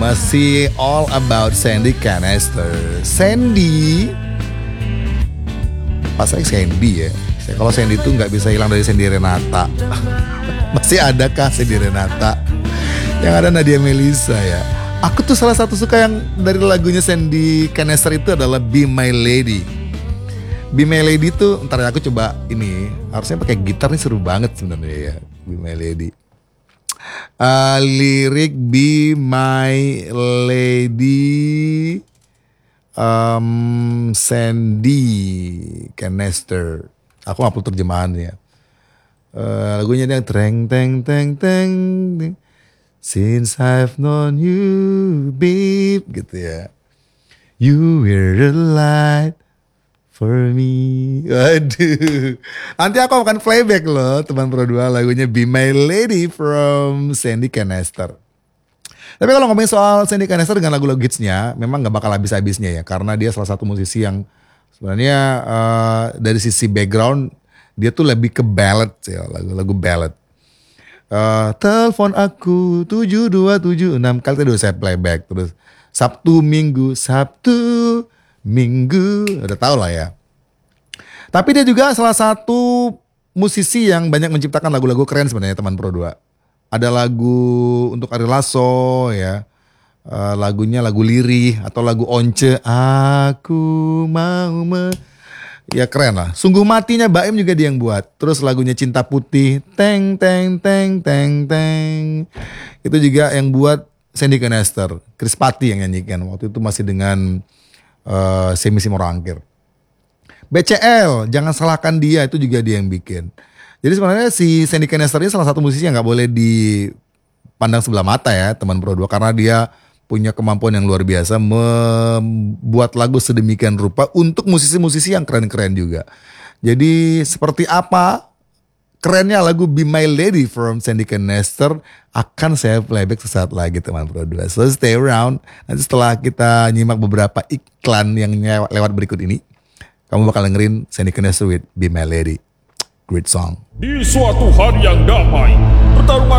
masih all about Sandy Canister. Sandy, pas saya Sandy ya. Kalau Sandy itu nggak bisa hilang dari Sandy Renata. Masih adakah Sandy Renata? Yang ada Nadia Melisa ya. Aku tuh salah satu suka yang dari lagunya Sandy Canister itu adalah Be My Lady. Be My Lady tuh, ntar aku coba ini. Harusnya pakai gitar nih seru banget sebenarnya ya. Be My Lady. Lirik Be My Lady, Sandy Canister. Aku upload terjemahannya. Lagunya yang treng teng teng teng, since I've known you, babe, gitu ya. You were the light for me. Aduh. Nanti aku akan playback loh teman Pro 2 lagunya Be My Lady from Sandy Canister. Tapi kalau ngomongin soal Sandy Canister dengan lagu-lagu hitsnya, memang gak bakal habis-habisnya ya. Karena dia salah satu musisi yang sebenarnya dari sisi background dia tuh lebih ke ballad ya, lagu-lagu ballad. Telepon aku 7276 kali tadi udah saya playback. Terus Sabtu Minggu udah tau lah ya. Tapi dia juga salah satu musisi yang banyak menciptakan lagu-lagu keren sebenarnya teman Pro 2. Ada lagu untuk Ari Lasso ya, lagunya lagu lirih atau lagu Once, aku mau ya keren lah. Sungguh Matinya Baim juga dia yang buat. Terus lagunya Cinta Putih, teng teng teng teng teng, itu juga yang buat Sandy Canister. Chris Patti yang nyanyikan waktu itu masih dengan Semi Simorangkir. BCL, jangan salahkan dia, itu juga dia yang bikin. Jadi sebenarnya si Sandy Canister ini salah satu musisi yang gak boleh dipandang sebelah mata ya teman Pro 2. Karena dia punya kemampuan yang luar biasa membuat lagu sedemikian rupa untuk musisi-musisi yang keren-keren juga. Jadi seperti apa kerennya lagu Be My Lady from Sandy Canister akan saya playback sesaat lagi teman Pro 2. So stay around. Nanti setelah kita nyimak beberapa iklan yang lewat berikut ini, kamu bakal dengerin Sandy Canister with Be My Lady. Great song. Di suatu hari yang damai, pertarungan